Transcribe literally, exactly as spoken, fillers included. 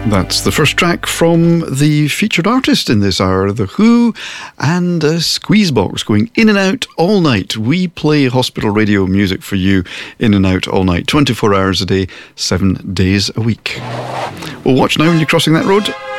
That's the first track from the featured artist in this hour, The Who, and a Squeezebox going in and out all night. We play hospital radio music for you in and out all night, twenty-four hours a day, seven days a week. Well, watch now when you're crossing that road.